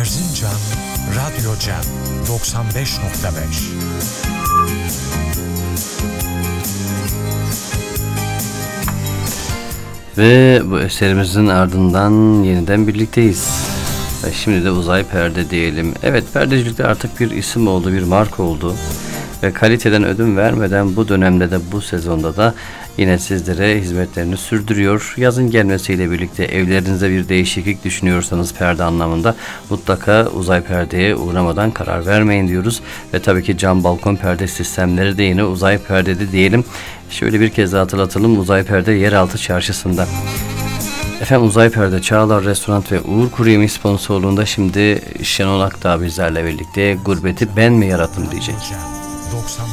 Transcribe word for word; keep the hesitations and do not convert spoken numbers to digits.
Erzincan Radyo Cem doksan beş nokta beş. Ve bu eserimizin ardından yeniden birlikteyiz. Ve şimdi de uzay perde diyelim. Evet, perdecilikte artık bir isim oldu, bir marka oldu. Ve kaliteden ödün vermeden bu dönemde de bu sezonda da yine sizlere hizmetlerini sürdürüyor. Yazın gelmesiyle birlikte evlerinize bir değişiklik düşünüyorsanız perde anlamında mutlaka uzay perdeye uğramadan karar vermeyin diyoruz. Ve tabii ki cam balkon perde sistemleri de yine uzay perdede diyelim. Şöyle bir kez daha hatırlatalım, uzay perde yeraltı çarşısında. Efendim, uzay perde Çağlar Restoran ve Uğur Kuru Yemiş sponsorluğunda şimdi Şenol Akdağ bizlerle birlikte gurbeti ben mi yarattım diyecek.